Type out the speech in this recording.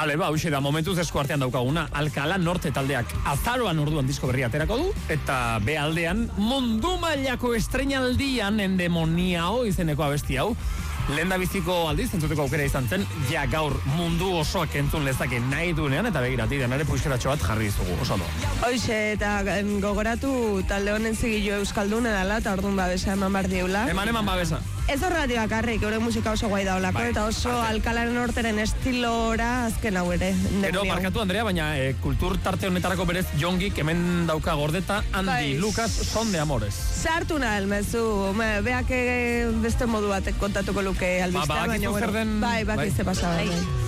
Bale, hoxe da, momentuz esku artean daukaguna. Alcalá Norte taldeak azaroan orduan disko berria aterako du, eta B aldean mundu mailako estreinaldian endemoniao izeneko abesti hau. Lehen da biziko aldiz, entzuteko aukera izan zen, ja gaur mundu osoak entzun lezake nahi duenean, eta begirati denare puixkeratxo bat jarri dizugu, oso ondo. Hoxe, eta gogoratu talde honen zigillo euskaldun edala, eta orduan babesa eman bar dieula. Eman babesa. Ez horregatik bakarrik, euren musika oso guai daulako, Bai, eta oso Alcalá Norteren estilora azken hau ere. Pero markatu, Andrea, baina kultur tarte honetarako berez Jongik hemen dauka gordeta, Andy, Lucas, Son de Amores. Sartu nahal, mezu, beak beste modu batek kontatuko luke albistea, baina zer den... Bai, bakize pasaba.